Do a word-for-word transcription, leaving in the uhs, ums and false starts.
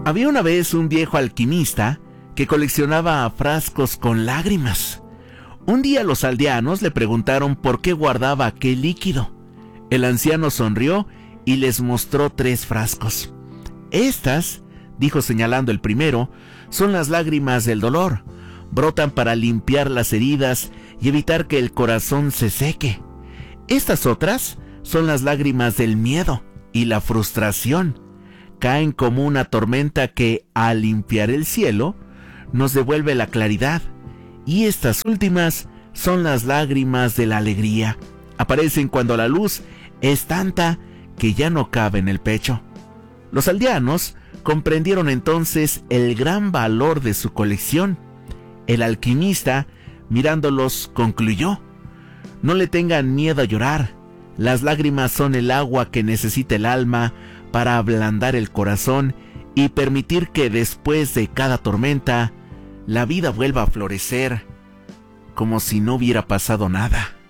Había una vez un viejo alquimista que coleccionaba frascos con lágrimas. Un día los aldeanos le preguntaron por qué guardaba aquel líquido. El anciano sonrió y les mostró tres frascos. Estas, dijo señalando el primero, son las lágrimas del dolor. Brotan para limpiar las heridas y evitar que el corazón se seque. Estas otras son las lágrimas del miedo y la frustración. Caen como una tormenta que, al limpiar el cielo, nos devuelve la claridad. Y estas últimas son las lágrimas de la alegría. Aparecen cuando la luz es tanta que ya no cabe en el pecho. Los aldeanos comprendieron entonces el gran valor de su colección. El alquimista, mirándolos, concluyó: no le tengan miedo a llorar. Las lágrimas son el agua que necesita el alma para ablandar el corazón y permitir que después de cada tormenta, la vida vuelva a florecer como si no hubiera pasado nada.